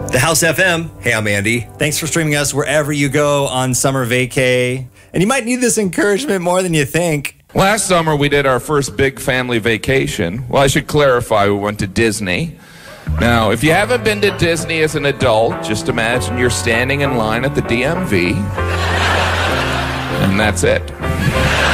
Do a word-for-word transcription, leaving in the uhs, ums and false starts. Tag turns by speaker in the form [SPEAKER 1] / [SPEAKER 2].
[SPEAKER 1] The House F M. Hey, I'm Andy.
[SPEAKER 2] Thanks for streaming us wherever you go on summer vacay. And you might need this encouragement more than you think.
[SPEAKER 3] Last summer, we did our first big family vacation. Well, I should clarify, we went to Disney. Now, if you haven't been to Disney as an adult, just imagine you're standing in line at the D M V, and that's it.